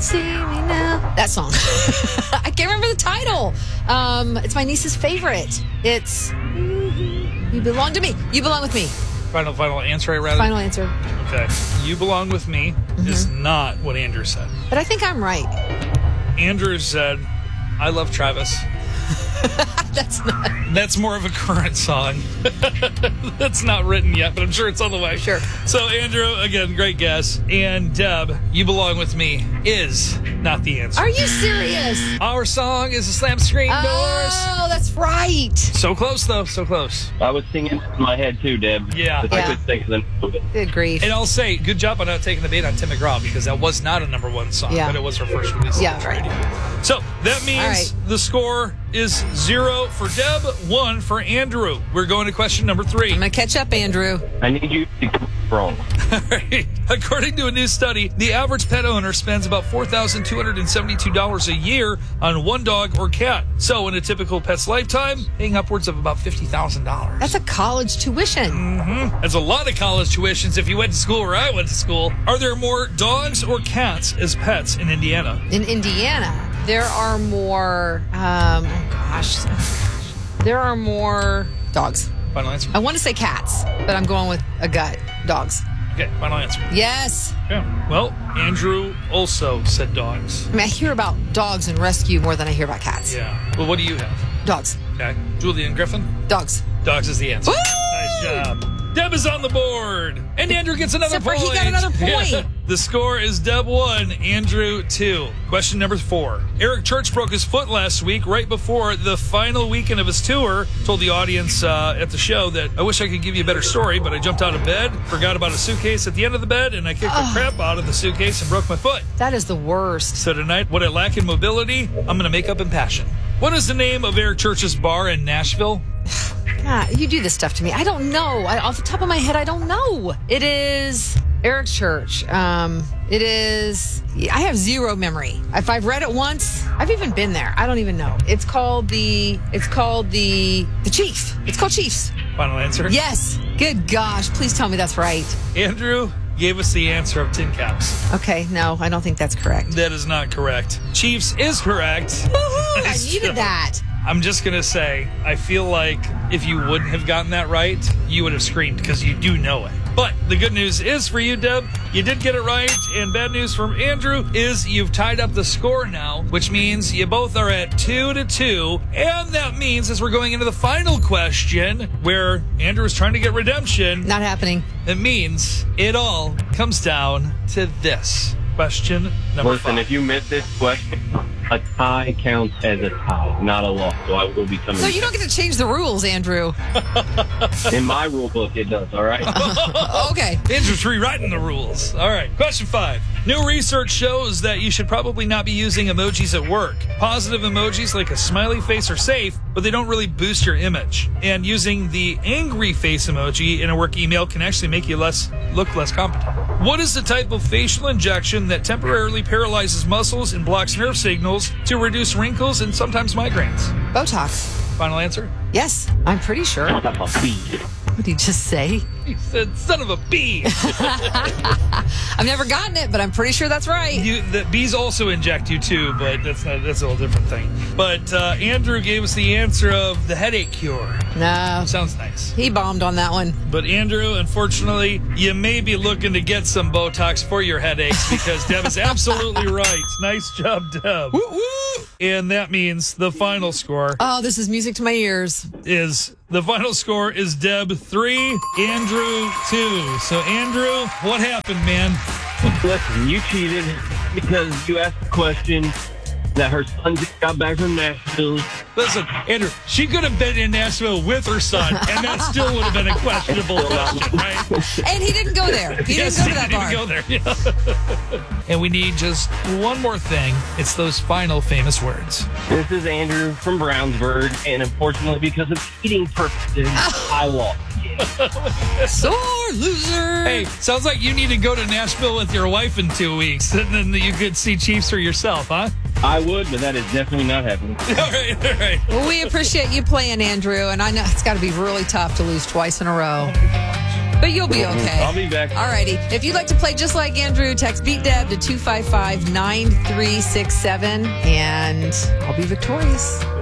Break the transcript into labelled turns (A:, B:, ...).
A: see me now. That song. I can't remember the title. It's my niece's favorite. It's You Belong to Me. You Belong with Me.
B: Final answer, rather?
A: Final answer.
B: Okay. You Belong with Me is not what Andrew said.
A: But I think I'm right.
B: Andrew said, I Love Travis.
A: That's not.
B: That's more of a current song. That's not written yet, but I'm sure it's on the way.
A: Sure.
B: So, Andrew, again, great guess. And Deb, You Belong With Me is not the answer.
A: Are you serious?
B: Our song is a Slam Screen Doors.
A: Oh, that's right.
B: So close, though. So close.
C: I was singing it in my head too, Deb.
B: Yeah.
C: But I couldn't think of the name of it.
A: Good grief.
B: And I'll say, good job on not taking the bait on Tim McGraw, because that was not a number one song,
A: Yeah.
B: but it was her first release. on
A: Yeah,
B: the
A: right.
B: radio. So that means
A: All right.
B: the score is 0 for Deb, 1 for Andrew. We're going to question number 3.
A: I'm going to catch up, Andrew.
C: I need you to get it wrong.
B: According to a new study, the average pet owner spends about $4,272 a year on one dog or cat. So in a typical pet's lifetime, paying upwards of about $50,000.
A: That's a college tuition.
B: That's a lot of college tuitions if you went to school where I went to school. Are there more dogs or cats as pets in Indiana?
A: In Indiana, there are more, there are more dogs.
B: Final answer?
A: I want to say cats, but I'm going with a gut. Dogs.
B: Okay, final answer.
A: Yes.
B: Okay. Well, Andrew also said dogs.
A: I mean, I hear about dogs and rescue more than I hear about cats.
B: Yeah. Well, what do you have?
A: Dogs.
B: Okay. Julian Griffin?
A: Dogs.
B: Dogs is the answer.
A: Woo!
B: Nice job. Deb is on the board. And Andrew gets another
A: Except for
B: point.
A: he got another point.
B: Yeah. The score is Deb 1, Andrew 2. Question number 4. Eric Church broke his foot last week right before the final weekend of his tour. Told the audience at the show that I wish I could give you a better story, but I jumped out of bed, forgot about a suitcase at the end of the bed, and I kicked the crap out of the suitcase and broke my foot.
A: That is the worst.
B: So tonight, what I lack in mobility, I'm going to make up in passion. What is the name of Eric Church's bar in Nashville?
A: God, you do this stuff to me. I don't know. Off the top of my head, I don't know. It is Eric Church. It is. I have zero memory. If I've read it once, I've even been there. I don't even know. It's called the Chief. It's called Chiefs.
B: Final answer?
A: Yes. Good gosh. Please tell me that's right.
B: Andrew gave us the answer of Tin Caps.
A: Okay. No, I don't think that's correct.
B: That is not correct. Chiefs is correct.
A: Woohoo! I
B: Nice
A: needed
B: job.
A: that.
B: I'm just going to say, I feel like if you wouldn't have gotten that right, you would have screamed because you do know it. But the good news is for you, Deb, you did get it right. And bad news from Andrew is you've tied up the score now, which means you both are at 2-2. And that means as we're going into the final question, where Andrew is trying to get redemption,
A: Not happening.
B: it means it all comes down to this. Question number 5.
C: Listen, if you miss this question, a tie counts as a tie, not a loss. So I will be coming.
A: So you don't get to change the rules, Andrew.
C: In my rule book, it does, all right?
A: Okay.
B: Andrew's rewriting the rules. All right. Question 5. New research shows that you should probably not be using emojis at work. Positive emojis like a smiley face are safe, but they don't really boost your image. And using the angry face emoji in a work email can actually make you look less competent. What is the type of facial injection that temporarily paralyzes muscles and blocks nerve signals to reduce wrinkles and sometimes migraines?
A: Botox.
B: Final answer?
A: Yes, I'm pretty sure. What did he just say?
B: He said, son of a bee.
A: I've never gotten it, but I'm pretty sure that's right.
B: The bees also inject you too, but that's a whole different thing. But Andrew gave us the answer of the headache cure.
A: No,
B: Sounds nice.
A: he bombed on that one.
B: But Andrew, unfortunately, you may be looking to get some Botox for your headaches because Deb is absolutely right. Nice job, Deb.
A: Woo woo!
B: And that means the final score
A: Oh, this is music to my ears.
B: is Deb 3, Andrew 2. So Andrew, what happened, man?
C: Listen, you cheated because you asked the question that her son just got back from Nashville.
B: Listen, Andrew, she could have been in Nashville with her son, and that still would have been a questionable question, right?
A: And he didn't go there. He didn't go to that bar.
B: Go there. Yeah. And we need just one more thing. It's those final famous words.
C: This is Andrew from Brownsburg, and unfortunately, because of cheating purposes, I lost.
A: Sore loser.
B: Hey, sounds like you need to go to Nashville with your wife in 2 weeks, and then you could see Chiefs for yourself, huh?
C: I would, but that is definitely not happening.
B: All right.
A: Well, we appreciate you playing, Andrew, and I know it's got to be really tough to lose twice in a row. But you'll be okay.
C: I'll be back.
A: Alrighty. If you'd like to play just like Andrew, text Beat Deb to 255-9367, and I'll be victorious.